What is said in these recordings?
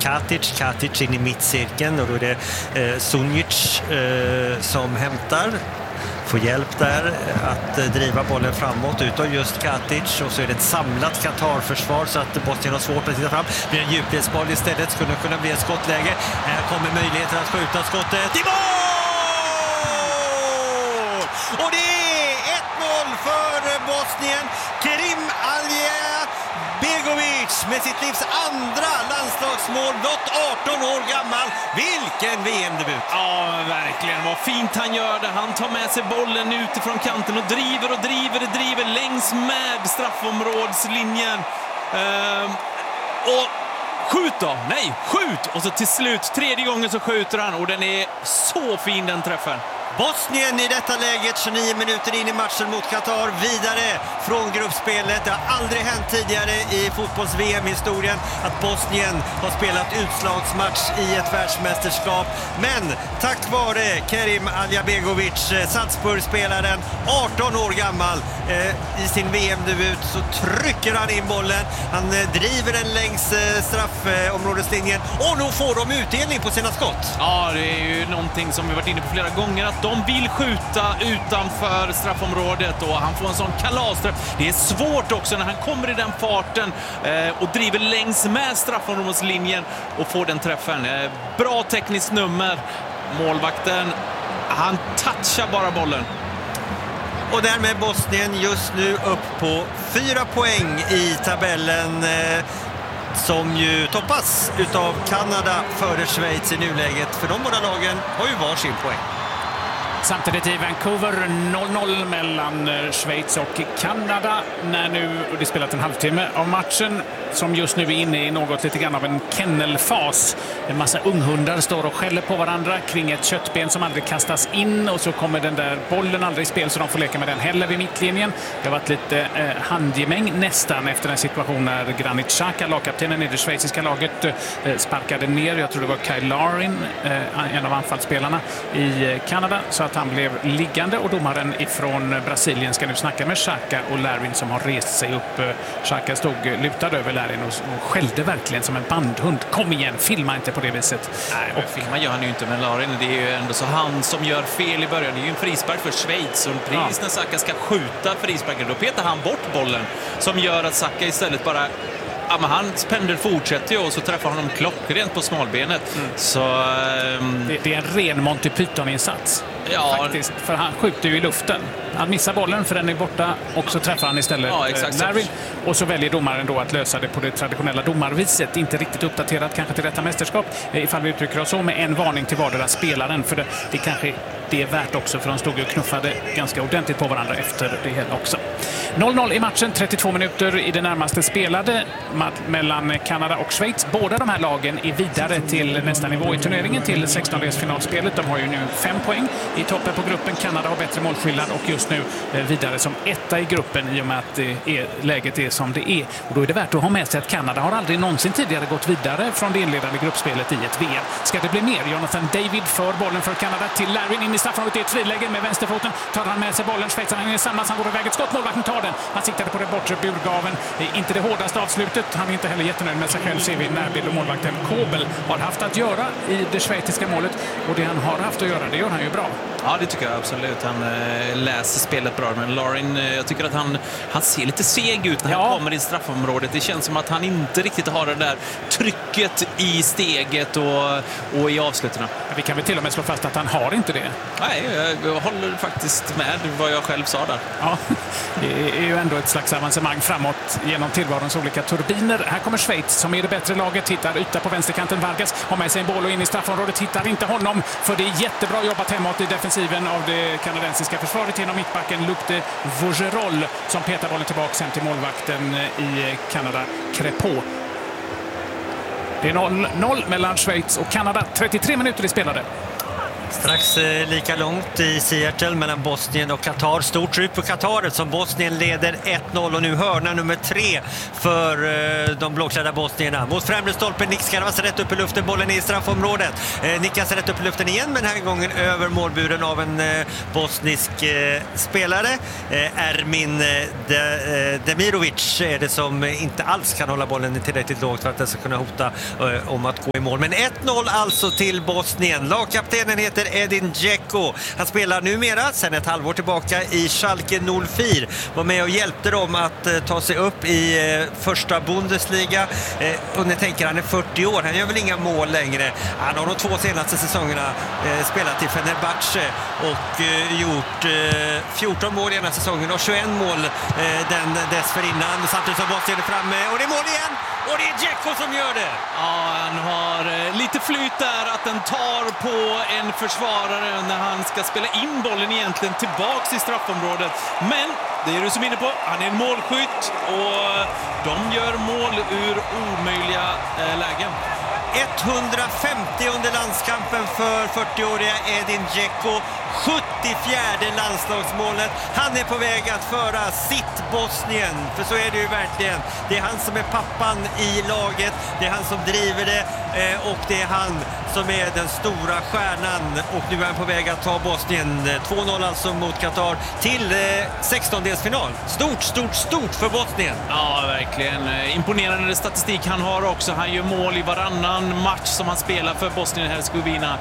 Katic in i mittcirkeln, och då är det Sunjic som hämtar. Får hjälp där att driva bollen framåt utav just Katic, och så är det ett samlat Qatar-försvar så att Bosnien har svårt att titta fram. Det blir en djupledsboll istället, skulle kunna bli ett skottläge. Här kommer möjligheten att skjuta skottet i mål! Och det är 1-0 för Bosnien. Kerim Aljabegovic med sitt livs andra landslagsmål, blott 18 år gammal. Vilken VM-debut! Ja, verkligen. Vad fint han gör det. Han tar med sig bollen utifrån kanten och driver längs med straffområdslinjen. Och skjut då! Nej, skjut! Och så till slut, tredje gången så skjuter han, och den är så fin, den träffen. Bosnien i detta läget 29 minuter in i matchen mot Qatar, vidare från gruppspelet. Det har aldrig hänt tidigare i fotbolls-VM-historien att Bosnien har spelat utslagsmatch i ett världsmästerskap. Men tack vare Kerim Aljabegovic, Salzburg-spelaren, 18 år gammal, i sin VM-debut så trycker han in bollen. Han driver den längs straffområdeslinjen, och nu får de utdelning på sina skott. Ja, det är ju någonting som vi varit inne på flera gånger, att de vill skjuta utanför straffområdet, och han får en sån kalasträff. Det är svårt också när han kommer i den farten och driver längs med straffområdeslinjen och får den träffen. Bra tekniskt nummer. Målvakten, han touchar bara bollen. Och därmed Bosnien just nu upp på 4 poäng i tabellen, som ju toppas utav Kanada före Schweiz i nuläget. För de båda lagen har ju varsin poäng. Samtidigt i Vancouver 0-0 mellan Schweiz och Kanada när nu det spelat en halvtimme av matchen, som just nu är inne i något lite grann av en kennelfas. En massa unghundar står och skäller på varandra kring ett köttben som aldrig kastas in, och så kommer den där bollen aldrig i spel, så de får leka med den heller vid mittlinjen. Det har varit lite handgemäng nästan efter en situation när Granit Xhaka, lagkaptenen i det schweiziska laget, sparkade ner, jag tror det var Kyle Larin, en av anfallsspelarna i Kanada, så att han blev liggande, och domaren ifrån Brasilien ska nu snacka med Xhaka och Larin som har rest sig upp. Xhaka stod lutad över Larin och skällde verkligen som en bandhund. Kom igen, filma inte på det viset. Nej, men filma gör han ju inte med Larin. Det är ju ändå så han som gör fel i början. Det är ju en frispark för Schweiz, och precis när Xhaka ska skjuta frisparken, då petar han bort bollen, som gör att Xhaka istället bara... Ja, men hans pendel fortsätter ju, och så träffar honom klockrent på smalbenet. Så, det är en ren Monty Python-insats. Ja, faktiskt, för han skjuter ju i luften. Han missar bollen för den är borta, och så träffar han istället Larry. Och så väljer domaren då att lösa det på det traditionella domarviset. Inte riktigt uppdaterat kanske till detta mästerskap, ifall vi uttrycker oss så, med en varning till vardera spelaren. För det kanske det är värt också, för de stod och knuffade ganska ordentligt på varandra efter det hela också. 0-0 i matchen, 32 minuter i det närmaste spelade mellan Kanada och Schweiz. Båda de här lagen är vidare till nästa nivå i turneringen, till 16-delsfinalspelet. De har ju nu 5 poäng i toppen på gruppen. Kanada har bättre målskillnad och just nu vidare som etta i gruppen, i och med att läget är som det är. Och då är det värt att ha med sig att Kanada har aldrig någonsin tidigare gått vidare från det inledande gruppspelet i ett VM. Ska det bli mer? Jonathan David för bollen för Kanada till Larin in i straffområdet i ett friläge med vänsterfoten. Tar han med sig bollen, schweizaren är samman, han går iväg ett skott, målvakten tar den. Han siktade på det bortre burgaven. Inte det hårdaste avslutet. Han är inte heller jättenöjd med sig själv, ser vi närbild, och målvakten Kobel har haft att göra i det schweiziska målet, och det han har haft att göra, det gör han ju bra. Ja, det tycker jag absolut. Han läser spelet bra, men Larin, jag tycker att han ser lite seg ut när han kommer i straffområdet. Det känns som att han inte riktigt har det där trycket i steget och i avsluten. Vi kan väl till och med slå fast att han har inte det. Nej, jag håller faktiskt med vad jag själv sa där. Ja, det är ju ändå ett slags avancemang framåt genom tillvarons olika turbiner. Här kommer Schweiz som är det bättre laget. Hittar yta på vänsterkanten. Vargas har med sig en boll och in i straffområdet. Hittar inte honom, för det är jättebra jobbat hemåt i defensiven av det kanadensiska försvaret genom mittbacken Luc de Vougerol, som petar bollen tillbaka sen till målvakten i Kanada, Crépeau. Det är 0-0 mellan Schweiz och Kanada. 33 minuter i spelade. Strax lika långt i Seattle mellan Bosnien och Qatar. Stort tryck på Qatar som Bosnien leder 1-0 och nu hörna nummer 3 för de blåklädda bosnierna. Mot främre stolpen, Nick Skarvas rätt upp i luften, bollen i straffområdet. Nickas rätt upp i luften igen, men den här gången över målburen av en bosnisk spelare. Ermin Demirovic är det som inte alls kan hålla bollen tillräckligt lågt för att den ska kunna hota om att gå i mål. Men 1-0 alltså till Bosnien. Lagkaptenen heter Edin Dzeko. Han spelar numera sedan ett halvår tillbaka i Schalke 04. Var med och hjälpte dem att ta sig upp i första Bundesliga. Och ni tänker, han är 40 år. Han gör väl inga mål längre. Han har de 2 senaste säsongerna spelat i Fenerbahce och gjort 14 mål i ena säsongen och 21 mål den dessförinnan. Samtidigt som Bosnien är framme och det är mål igen. Och det är Dzeko som gör det. Ja, han har lite flyt där att den tar på en försvarare när han ska spela in bollen egentligen tillbaks i straffområdet. Men det är du som är inne på. Han är en målskytt och de gör mål ur omöjliga lägen. 150 under landskampen för 40-åriga Edin Dzeko. 74:e landslagsmålet. Han är på väg att föra sitt Bosnien. För så är det ju verkligen. Det är han som är pappan i laget. Det är han som driver det. Och det är han som är den stora stjärnan. Och nu är han på väg att ta Bosnien. 2-0 alltså mot Qatar till 16-delsfinal. Stort för Bosnien. Ja, verkligen. Imponerande statistik han har också. Han gör mål i varannan match som han spelar för Bosnien-Herzegovina.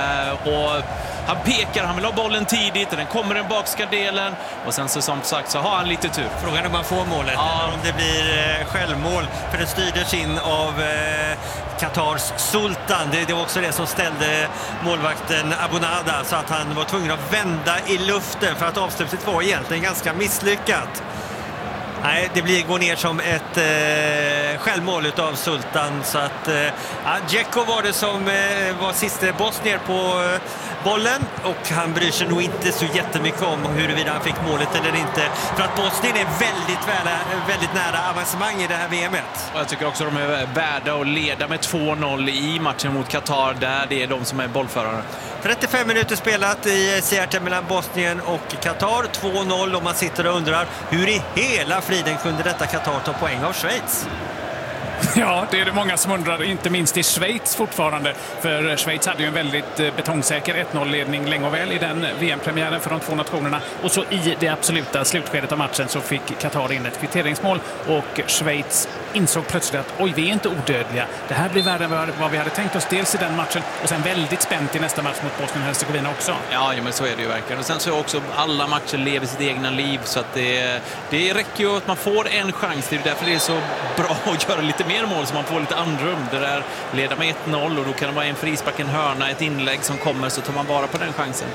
Och han pekar, han vill ha bollen tidigt och den kommer den bakska delen. Och sen så som sagt så har han lite tur. Frågan om man får målet, eller om det blir självmål. För det styrdes in av Qatars Sultan. Det var också det som ställde målvakten Abunada så att han var tvungen att vända i luften för att avslutet var egentligen ganska misslyckat. Nej, det går ner som ett självmål av Sultan. Så att Dzeko var det som var sista bosnier på bollen. Och han bryr sig nog inte så jättemycket om huruvida han fick målet eller inte. För att Bosnien är väldigt nära avancemang i det här VMet. Och jag tycker också att de är värda att leda med 2-0 i matchen mot Qatar. Där det är de som är bollförare. 35 minuter spelat i Seattle mellan Bosnien och Qatar. 2-0 och man sitter och undrar hur i hela friden kunde detta Qatar ta poäng av Schweiz? Ja, det är det många som undrar, inte minst i Schweiz fortfarande. För Schweiz hade ju en väldigt betongsäker 1-0-ledning länge och väl i den VM-premiären för de 2 nationerna. Och så i det absoluta slutskedet av matchen så fick Qatar in ett kvitteringsmål och Schweiz insåg plötsligt att oj, vi är inte odödliga. Det här blir värre än vad vi hade tänkt oss dels i den matchen och sen väldigt spänt i nästa match mot Bosnien-Herzegovina också. Ja, men så är det ju verkligen. Och sen så är också alla matcher lever sitt egna liv så att det räcker ju att man får en chans. Det är därför det är så bra att göra lite mer mål så man får lite andrum. Det där leder med 1-0 och då kan det vara en frispark, en hörna, ett inlägg som kommer så tar man vara på den chansen.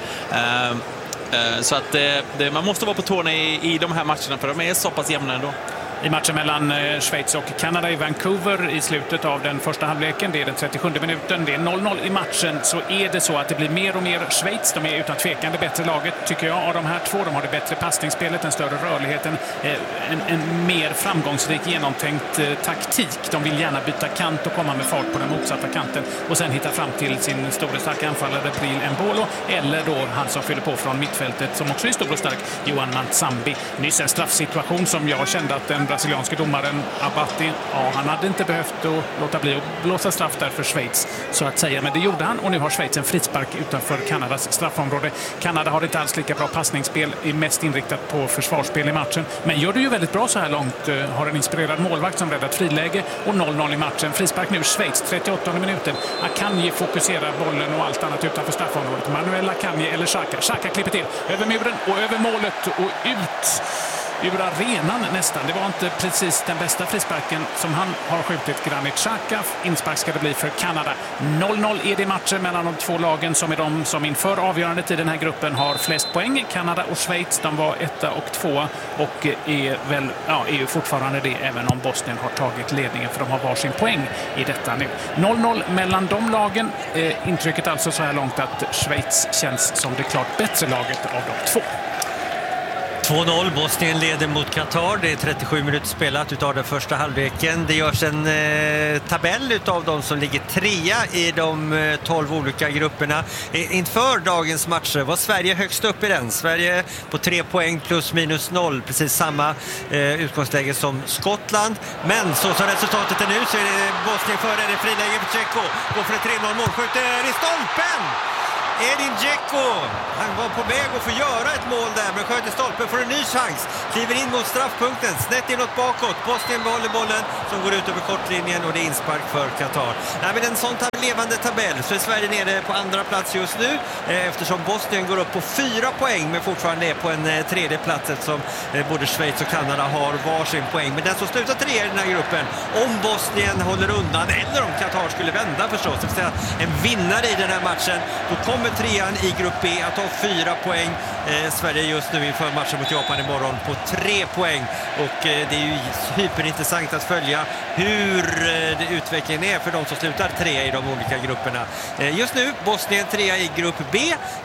Så att man måste vara på tårna i de här matcherna för de är så pass jämna ändå. I matchen mellan Schweiz och Kanada i Vancouver i slutet av den första halvleken, det är den 37 minuten, det är 0-0 i matchen, så är det så att det blir mer och mer Schweiz. De är utan tvekan det bättre laget, tycker jag, av de här 2. De har det bättre passningsspelet, en större rörligheten, en mer framgångsrik genomtänkt taktik. De vill gärna byta kant och komma med fart på den motsatta kanten och sen hitta fram till sin stora starka anfallare Bril Embolo, eller då han som fyller på från mittfältet som också är stor och stark, Johan Mantsambi. Nyss en straffsituation som jag kände att den brasilianske domaren Abatti, han hade inte behövt att låta bli att blåsa straff där för Schweiz så att säga, men det gjorde han och nu har Schweiz en frispark utanför Kanadas straffområde. Kanada har inte alls lika bra passningsspel, är mest inriktat på försvarsspel i matchen, men gör det ju väldigt bra så här långt. Har en inspirerad målvakt som räddat friläge och 0-0 i matchen. Frispark nu Schweiz, 38 minuten. Akanji fokuserar bollen och allt annat utanför straffområdet. Manuel Akanji eller Xhaka. Xhaka klipper till över muren och över målet och ut ur arenan nästan. Det var inte precis den bästa frisparken som han har skjutit, Granit Xhaka. Inspark ska det bli för Kanada. 0-0 är det matcher mellan de 2 lagen som är de som inför avgörandet i den här gruppen har flest poäng. Kanada och Schweiz, de var 1 och 2 och är ju fortfarande det även om Bosnien har tagit ledningen för de har varsin poäng i detta nu. 0-0 mellan de lagen. Intrycket alltså så här långt att Schweiz känns som det klart bättre laget av de 2. 2-0, Bosnien leder mot Qatar. Det är 37 minuter spelat utav den första halvleken. Det görs en tabell utav de som ligger trea i de 12 olika grupperna. Inför dagens matcher var Sverige högst upp i den. Sverige på 3 poäng plus minus 0, precis samma utgångsläge som Skottland. Men så som resultatet är nu så är det Bosnien före, det friläge för Dzeko. Går för ett 3-0 mål, skjuter i stolpen! Edin Dzeko, han var på väg att få göra ett mål där, men sköt i stolpen, får en ny chans, kliver in mot straffpunkten, snett inåt bakåt. Bosnien behåller bollen som går ut över kortlinjen och det är inspark för Qatar. Nej, men en sån levande tabell så är Sverige nere på andra plats just nu, eftersom Bosnien går upp på 4 poäng men fortfarande är på en tredje plats, eftersom både Schweiz och Kanada har varsin poäng. Men den som slutar trea i den här gruppen, om Bosnien håller undan eller om Qatar skulle vända förstås, det vill säga en vinnare i den här matchen, då kommer trean i grupp B att ha 4 poäng. Sverige just nu inför matchen mot Japan imorgon på 3 poäng, och det är ju hyperintressant att följa hur utvecklingen är för de som slutar trea i de olika grupperna. Just nu Bosnien trea i grupp B,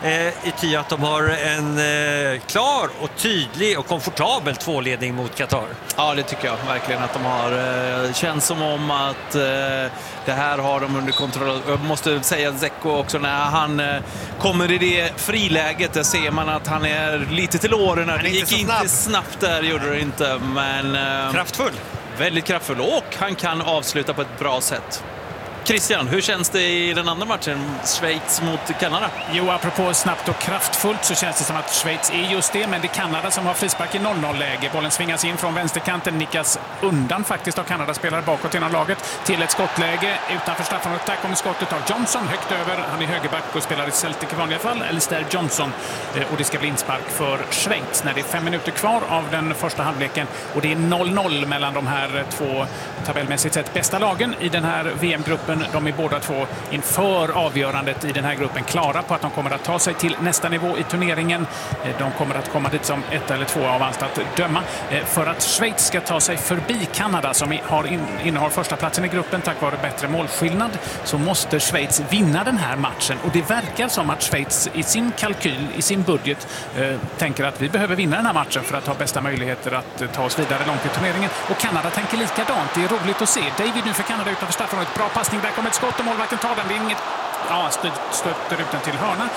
i ty att de har en klar och tydlig och komfortabel tvåledning mot Qatar. Ja, det tycker jag verkligen att de har. Känns som om att det här har de under kontroll. Jag måste säga Dzeko också, när han kommer i det friläget, där ser man att han är lite till åren. Det gick inte snabbt där, gjorde det inte, men kraftfull. Väldigt kraftfull, och han kan avsluta på ett bra sätt. Christian, hur känns det i den andra matchen, Schweiz mot Kanada? Jo, apropå snabbt och kraftfullt så känns det som att Schweiz är just det, men det är Kanada som har frispark i 0-0-läge. Bollen svingas in från vänsterkanten, nickas undan faktiskt av Kanada, spelar bakåt innan laget till ett skottläge utanför straffområdet. Där kommer skottet av Johnson högt över. Han är högerback och spelar i Celtic i vanliga fall, Alistair Johnson. Och det ska bli inspark för Schweiz när det är 5 minuter kvar av den första halvleken. Och det är 0-0 mellan de här två tabellmässigt sett bästa lagen i den här VM-gruppen. De är båda två inför avgörandet i den här gruppen klara på att de kommer att ta sig till nästa nivå i turneringen. De kommer att komma dit som 1 eller 2 av allt att döma. För att Schweiz ska ta sig förbi Kanada, som innehar första platsen i gruppen tack vare bättre målskillnad, så måste Schweiz vinna den här matchen. Och det verkar som att Schweiz i sin kalkyl, i sin budget, tänker att vi behöver vinna den här matchen för att ha bästa möjligheter att ta oss vidare långt i turneringen. Och Kanada tänker likadant. Det är roligt att se. David nu för Kanada utanför straffområdet. Bra passning. Där kommer ett skott och målvakten tar den. Det är inget... Ja, stöter ut den till hörna.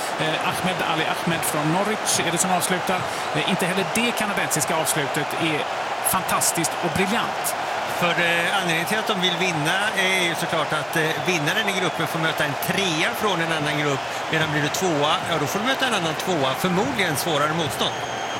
Ali Ahmed från Norwich är det som avslutar. Inte heller det kanadensiska avslutet är fantastiskt och briljant. För anledningen till att de vill vinna är ju såklart att vinnaren i gruppen får möta en trea från en annan grupp, medan blir det tvåa, ja då får de möta en annan tvåa, förmodligen svårare motstånd.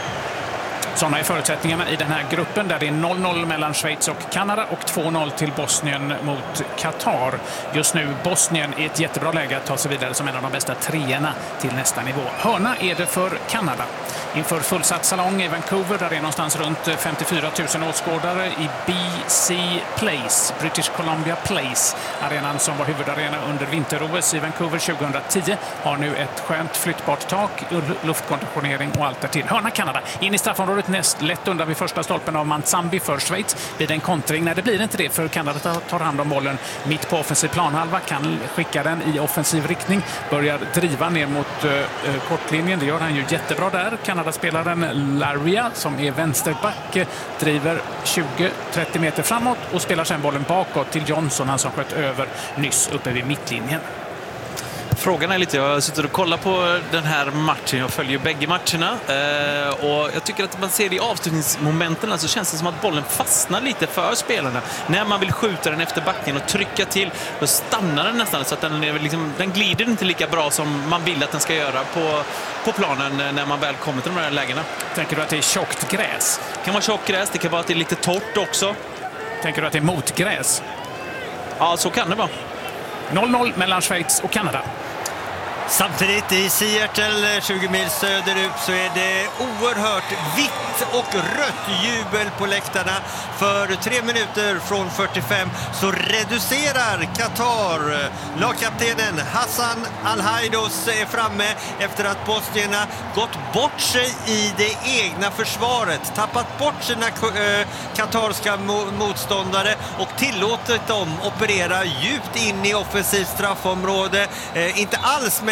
Sådana är förutsättningarna i den här gruppen, där det är 0-0 mellan Schweiz och Kanada och 2-0 till Bosnien mot Qatar. Just nu Bosnien är ett jättebra läge att ta sig vidare som en av de bästa treorna till nästa nivå. Hörna är det för Kanada. Inför fullsatt salong i Vancouver, där det är någonstans runt 54 000 åskådare i BC Place, British Columbia Place. Arenan som var huvudarena under vinter-OS i Vancouver 2010 har nu ett skönt flyttbart tak, luftkonditionering och allt därtill. Hörna Kanada. In i straffområdet näst lätt undan vid första stolpen av Mansambi för Schweiz. Blir det en kontring? Nej, det blir inte det, för Kanada tar hand om bollen mitt på offensiv planhalva, kan skicka den i offensiv riktning, börjar driva ner mot kortlinjen. Det gör han ju jättebra där. Kanada-spelaren Laria, som är vänsterback, driver 20-30 meter framåt och spelar sen bollen bakåt till Johnson, han som sköt över nyss uppe vid mittlinjen. Frågan är lite, jag har suttit och kollat på den här matchen, jag följer bägge matcherna och jag tycker att man ser i avslutningsmomenten så känns det som att bollen fastnar lite för spelarna. När man vill skjuta den efter backen och trycka till, då stannar den nästan så att den glider inte lika bra som man vill att den ska göra på planen när man väl kommer till de här lägena. Tänker du att det är tjockt gräs? Det kan vara tjockt gräs, det kan vara att det är lite torrt också. Tänker du att det är motgräs? Ja, så kan det vara. 0-0 mellan Schweiz och Kanada. Samtidigt i Seattle, 20 mil söderut, så är det oerhört vitt och rött jubel på läktarna. För 3 minuter från 45 så reducerar Qatar. Lagkaptenen Hassan Al-Haidos är framme efter att bosnierna gått bort sig i det egna försvaret. Tappat bort sina katarska motståndare och tillåtit dem operera djupt in i offensivt straffområde. Inte alls med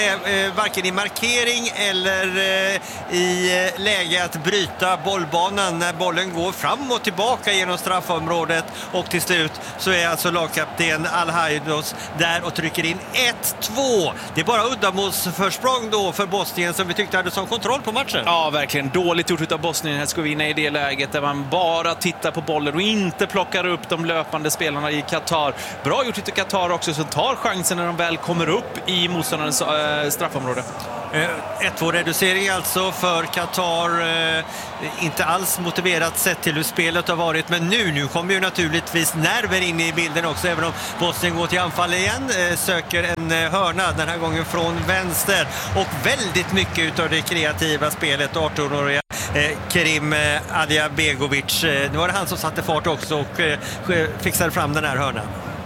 varken i markering eller i läge att bryta bollbanan när bollen går fram och tillbaka genom straffområdet, och till slut så är alltså lagkapten Al-Haidos där och trycker in 1-2. Det är bara uddamålsförsprång då för Bosnien som vi tyckte hade som kontroll på matchen. Ja, verkligen dåligt gjort av Bosnien-Hercegovina i det läget där man bara tittar på bollen och inte plockar upp de löpande spelarna i Qatar. Bra gjort av Qatar också, som tar chansen när de väl kommer upp i motståndarens straffområde. 1-2-reducering alltså för Qatar. Inte alls motiverat sett till hur spelet har varit, men nu kommer ju naturligtvis nerver in i bilden också, även om Bosnien går till anfall igen, söker en hörna den här gången från vänster, och väldigt mycket av det kreativa spelet 18-åriga Kerim Adjabegovic. Nu var det han som satte fart också och fixade fram den här hörnan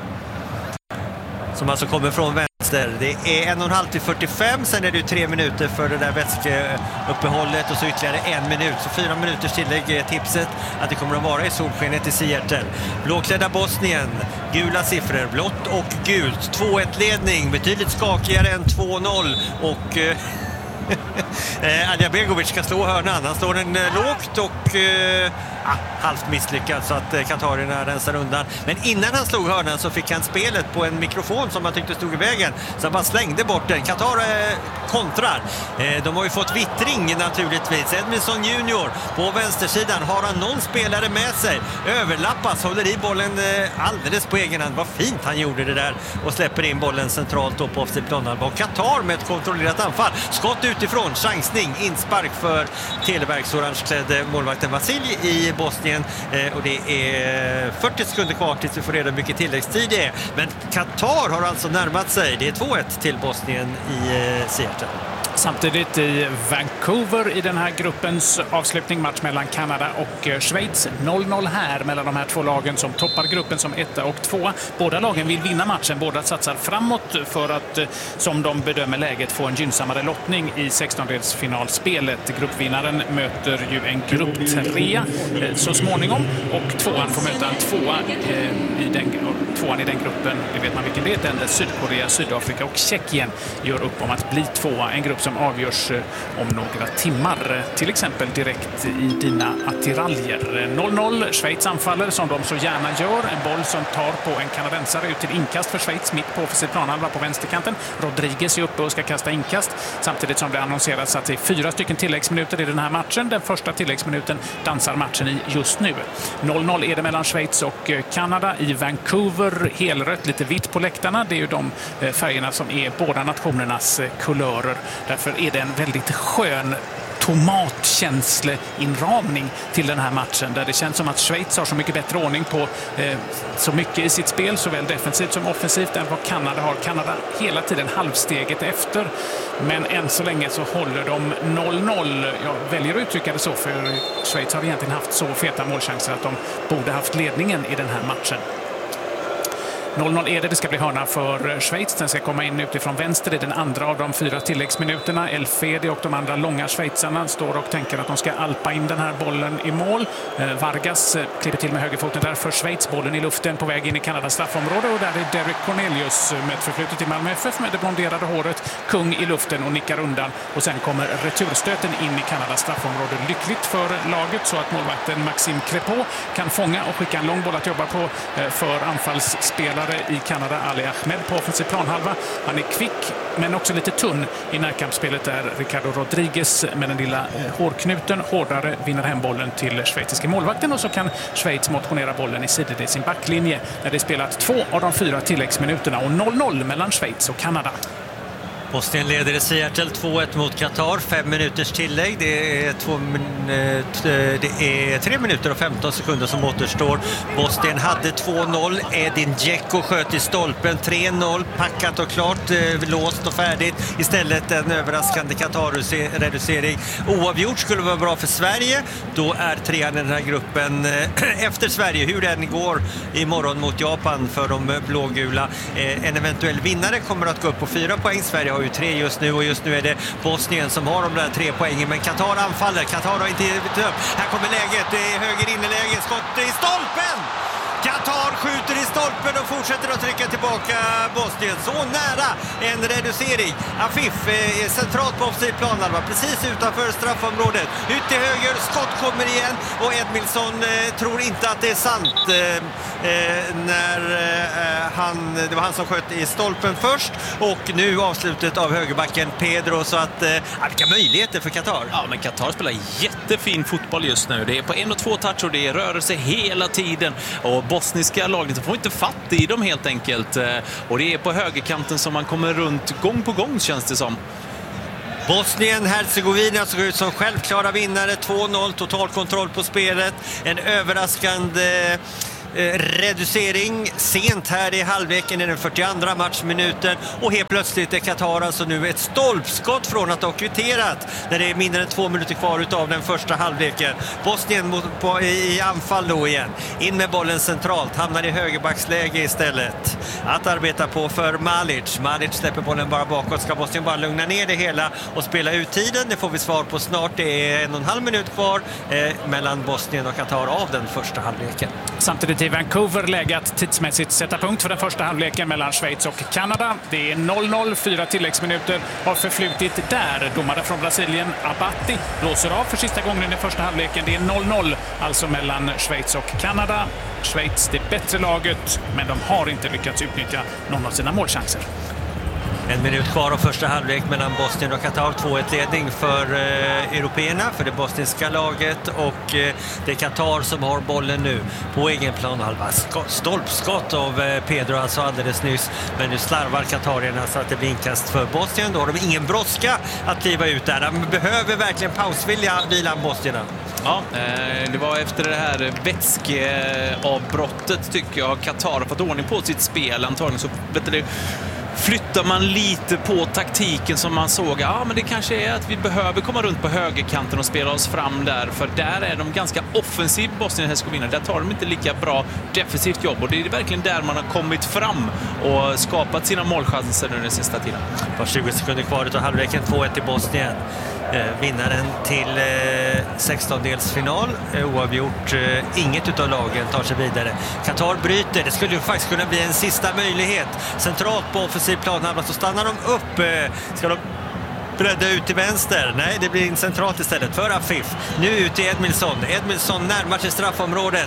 som alltså kommer från vänster. Det är 1,5 till 45, sen är det 3 minuter för det där vätskeuppehållet och så ytterligare 1 minut. Så 4 minuters tillägg är tipset att det kommer att vara i solskenet i Seattle. Blåklädda Bosnien, gula siffror, blått och gult. 2-1-ledning, betydligt skakigare än 2-0, och Adjabegovic ska slå hörnan. Han slår den lågt och halvt misslyckad, så att katarerna rensar undan. Men innan han slog hörnan så fick han spelet på en mikrofon som han tyckte stod i vägen, så han bara slängde bort den. Qatar kontrar. De har ju fått vittring naturligtvis. Edmilson Junior på vänstersidan. Har han någon spelare med sig? Överlappas, håller i bollen alldeles på egen hand. Vad fint han gjorde det där och släpper in bollen centralt på offside planhalva. Och Qatar med ett kontrollerat anfall. Skott utifrån, chansning, inspark för Televerks orangeklädde målvakten Vasilj i Bosnien, och det är 40 sekunder kvar tills vi får reda mycket tilläggstid det är. Men Qatar har alltså närmat sig. Det är 2-1 till Bosnien i Seattle. Samtidigt i Vancouver i den här gruppens avslutning, match mellan Kanada och Schweiz. 0-0 här mellan de här två lagen som toppar gruppen som 1 och 2. Båda lagen vill vinna matchen, båda satsar framåt för att, som de bedömer läget, få en gynnsammare lottning i 16-delsfinalspelet. Gruppvinnaren möter ju en grupp 3 så småningom, och tvåan får möta en tvåan i den gruppen. Det vet man vilken det är. Där Sydkorea, Sydafrika och Tjeckien gör upp om att bli tvåa. En grupp som avgörs om några timmar, till exempel direkt i dina attiraljer. 0-0, Schweiz anfaller som de så gärna gör. En boll som tar på en kanadensare ut till inkast för Schweiz mitt på offensiv planhalva på vänsterkanten. Rodriguez är uppe och ska kasta inkast, samtidigt som det annonseras att det är 4 stycken tilläggsminuter i den här matchen. Den första tilläggsminuten dansar matchen i just nu. 0-0 är det mellan Schweiz och Kanada i Vancouver. Helrött, lite vitt på läktarna. Det är ju de färgerna som är båda nationernas kulörer. Därför är det en väldigt skön tomatkänsleinramning till den här matchen, där det känns som att Schweiz har så mycket bättre ordning på så mycket i sitt spel, såväl defensivt som offensivt, än vad Kanada har. Kanada hela tiden halvsteget efter, men än så länge så håller de 0-0. Jag väljer att uttrycka det så, för Schweiz har egentligen haft så feta målchanser att de borde haft ledningen i den här matchen. 0-0 är det. Det ska bli hörna för Schweiz. Den ska komma in utifrån vänster i den andra av de 4 tilläggsminuterna. Elfedi och de andra långa schweizarna står och tänker att de ska alpa in den här bollen i mål. Vargas klipper till med högerfoten där för Schweiz. Bollen i luften på väg in i Kanadas straffområde, och där är Derek Cornelius med ett förflutet i Malmö FF med det blonderade håret, kung i luften och nickar undan. Och sen kommer returstöten in i Kanadas straffområde. Lyckligt för laget, så att målvakten Maxime Crépeau kan fånga och skicka en lång boll att jobba på för anfallsspelare i Kanada, Ali Ahmed på offensiv planhalva. Han är kvick men också lite tunn i närkampsspelet där. Ricardo Rodriguez med den lilla hårknuten hårdare vinner hem bollen till schweiziska målvakten, och så kan Schweiz motionera bollen i sidled i sin backlinje när det spelat 2 av de 4 tilläggsminuterna, och 0-0 mellan Schweiz och Kanada. Bosnien leder i Seattle 2-1 mot Qatar. 5 minuters tillägg. Det är 3 minuter och 15 sekunder som återstår. Bosnien hade 2-0. Edin Dzeko sköt i stolpen. 3-0. Packat och klart. Låst och färdigt. Istället en överraskande Qatar-reducering. Oavgjort skulle vara bra för Sverige. Då är 3an i den här gruppen efter Sverige. Hur den går imorgon mot Japan för de blågula. En eventuell vinnare kommer att gå upp på 4 poäng. Sverige har ju 3 just nu, och just nu är det Bosnien som har de där 3 poängen, men Qatar anfaller. Qatar har inte givit upp. Här kommer läget, det är höger inneläge, skott i stolpen! Qatar skjuter i stolpen och fortsätter att trycka tillbaka Bosnien. Så nära en reducering. Afif är centralt på offensiv planhalva, precis utanför straffområdet. Ut till höger, skott kommer igen och Edmilson tror inte att det är sant när det var han som sköt i stolpen först. Och nu avslutet av högerbacken Pedro, så att vilka möjligheter för Qatar. Ja, men Qatar spelar jättefin fotboll just nu. Det är på 1 och 2 touch och det är rörelse hela tiden. Och bosniska laget får inte fatt i dem helt enkelt. Och det är på högerkanten som man kommer runt gång på gång, känns det som. Bosnien-Herzegovina såg ut som självklara vinnare. 2-0, total kontroll på spelet. En överraskande reducering sent här i halvleken i den 42:a matchminuten, och helt plötsligt är Qatar alltså nu ett stolpskott från att ha kvitterat när det är mindre än 2 minuter kvar utav den första halvleken. Bosnien i anfall då igen. In med bollen centralt, hamnar i högerbacksläge istället. Att arbeta på för Malic. Malic släpper bollen bara bakåt. Ska Bosnien bara lugna ner det hela och spela ut tiden? Det får vi svar på snart. Det är 1,5 minut kvar mellan Bosnien och Qatar av den första halvleken. Samtidigt i Vancouver läge att tidsmässigt sätta punkt för den första halvleken mellan Schweiz och Kanada. Det är 0-0, 4 tilläggsminuter har förflutit där. Domare från Brasilien, Abatti, blåser av för sista gången i första halvleken. Det är 0-0 alltså mellan Schweiz och Kanada. Schweiz det bättre laget, men de har inte lyckats utnyttja någon av sina målchanser. 1 minut kvar av första halvlek mellan Bosnien och Qatar. 2-1-ledning för européerna, för det bosniska laget, och det är Qatar som har bollen nu på egen planhalva. Stolpskott av Pedro alltså alldeles nyss, men nu slarvar Qatarierna så att det blir inkast för Bosnien. Då har de ingen brådska att kliva ut där. De behöver verkligen pausvilja, vilan Bosnierna. Ja, det var efter det här vätskeavbrottet tycker jag Qatar har fått ordning på sitt spel. Antagligen så flyttar man lite på taktiken som man såg. Ja, men det kanske är att vi behöver komma runt på högerkanten och spela oss fram där. För där är de ganska offensiv, Bosnien-Herzegovina. Där tar de inte lika bra defensivt jobb. Och det är verkligen där man har kommit fram och skapat sina målchanser nu den sista tiden. På 20 sekunder kvar utav halvleken, 2-1 i Bosnien. Vinnaren till 16-delsfinal. Oavgjort. Inget utav lagen tar sig vidare. Qatar bryter. Det skulle ju faktiskt kunna bli en sista möjlighet. Centralt på offensiv planhalva så stannar de upp. Ska de bredda ut till vänster? Nej, det blir centralt istället för Afif. Nu ut till Edmilson. Edmilson närmar sig straffområdet.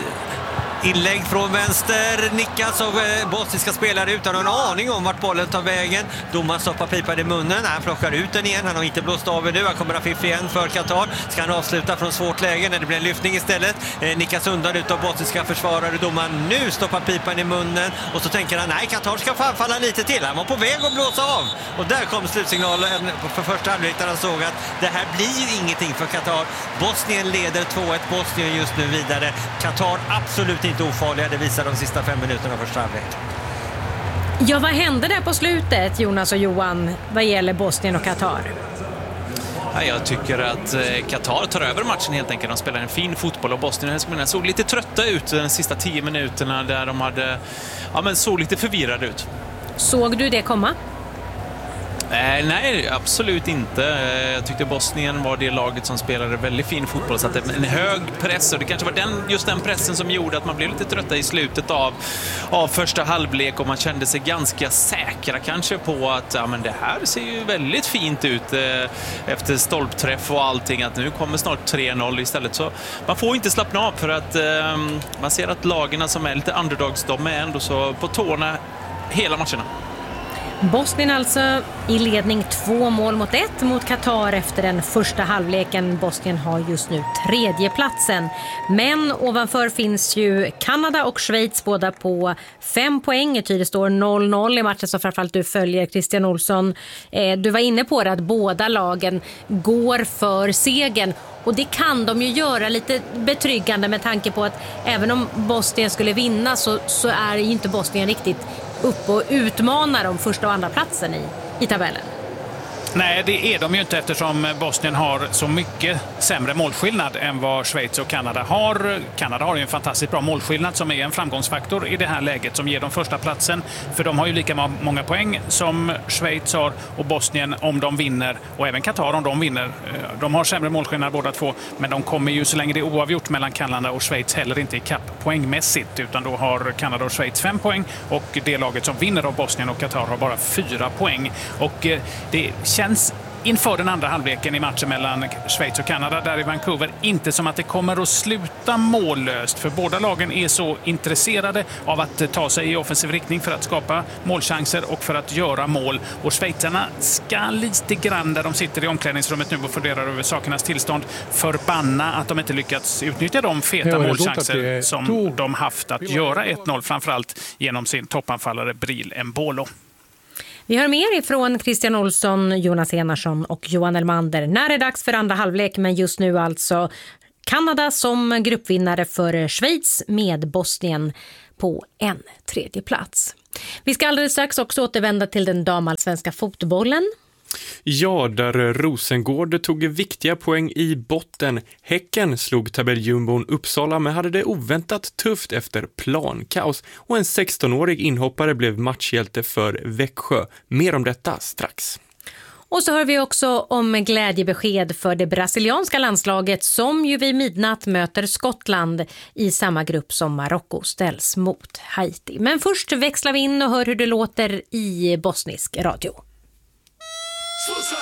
Inlägg från vänster, nickas av bosniska spelare utan en aning om vart bollen tar vägen. Domaren stoppar pipan i munnen, han plockar ut den igen, han har inte blåst av nu, han kommer Afif igen för Qatar. Ska han avsluta från svårt läge när det blir en lyftning istället. Nickas undan utav bosniska försvarare, domaren nu stoppar pipan i munnen och så tänker han, nej, Qatar ska få anfalla lite till. Han var på väg att blåsa av och där kom slutsignalen för första halvlek där han såg att det här blir ju ingenting för Qatar. Bosnien leder 2-1, Bosnien just nu vidare. Qatar absolut inte ofarliga, det visar de sista 5 minuterna av första halvlek. Ja, vad hände där på slutet, Jonas och Johan, vad gäller Bosnien och Qatar? Ja, jag tycker att Qatar tar över matchen helt enkelt. De spelar en fin fotboll och Bosnien såg lite trötta ut de sista 10 minuterna där de hade, såg lite förvirrade ut. Såg du det komma? Nej, absolut inte. Jag tyckte Bosnien var det laget som spelade väldigt fin fotboll. Så att en hög press, och det kanske var just den pressen som gjorde att man blev lite trötta i slutet av första halvlek, och man kände sig ganska säkra kanske på att det här ser ju väldigt fint ut efter stolpträff och allting, att nu kommer snart 3-0 istället. Så man får inte slappna av, för att man ser att lagarna som är lite underdogs, de är ändå så på tårna hela matcherna. Bosnien alltså i ledning 2-1 mot Qatar efter den första halvleken. Bosnien har just nu 3:e platsen. Men ovanför finns ju Kanada och Schweiz, båda på 5 poäng. Det står 0-0 i matchen som framförallt du följer, Christian Olsson. Du var inne på det att båda lagen går för segern. Och det kan de ju göra lite betryggande med tanke på att även om Bosnien skulle vinna så är ju inte Bosnien riktigt upp och utmanar de första och andra platsen i tabellen. Nej, det är de ju inte eftersom Bosnien har så mycket sämre målskillnad än vad Schweiz och Kanada har. Kanada har ju en fantastiskt bra målskillnad som är en framgångsfaktor i det här läget som ger dem första platsen. För de har ju lika många poäng som Schweiz har och Bosnien om de vinner och även Qatar om de vinner. De har sämre målskillnad båda två, men de kommer ju så länge det är oavgjort mellan Kanada och Schweiz heller inte i kapp poängmässigt, utan då har Kanada och Schweiz 5 poäng och det laget som vinner av Bosnien och Qatar har bara 4 poäng. Och det känns inför den andra halvleken i matchen mellan Schweiz och Kanada där i Vancouver inte som att det kommer att sluta mållöst, för båda lagen är så intresserade av att ta sig i offensiv riktning för att skapa målchanser och för att göra mål. Och schweizarna ska lite grann där de sitter i omklädningsrummet nu och funderar över sakernas tillstånd förbanna att de inte lyckats utnyttja de feta målchanser som de haft att göra 1-0, framförallt genom sin toppanfallare Bril Embolo. Vi hör mer ifrån Christian Olsson, Jonas Enarsson och Johan Elmander när det är dags för andra halvlek, men just nu alltså Kanada som gruppvinnare för Schweiz med Bosnien på en tredje plats. Vi ska alldeles strax också återvända till den damallsvenska fotbollen. Ja, där Rosengård tog viktiga poäng i botten. Häcken slog tabelljumbon Uppsala men hade det oväntat tufft efter plankaos. Och en 16-årig inhoppare blev matchhjälte för Växjö. Mer om detta strax. Och så hör vi också om glädjebesked för det brasilianska landslaget som ju vid midnatt möter Skottland i samma grupp som Marocko ställs mot Haiti. Men först växlar vi in och hör hur det låter i bosnisk radio. Slušaj,